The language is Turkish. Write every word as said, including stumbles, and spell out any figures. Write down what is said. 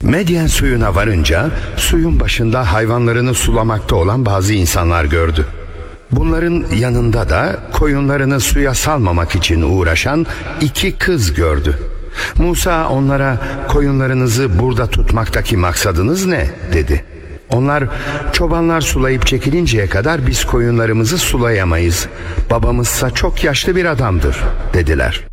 Medyen suyuna varınca suyun başında hayvanlarını sulamakta olan bazı insanlar gördü. Bunların yanında da koyunlarını suya salmamak için uğraşan iki kız gördü. Musa onlara "Koyunlarınızı burada tutmaktaki maksadınız ne?" dedi. Onlar "Çobanlar sulayıp çekilinceye kadar biz koyunlarımızı sulayamayız. Babamızsa çok yaşlı bir adamdır," dediler.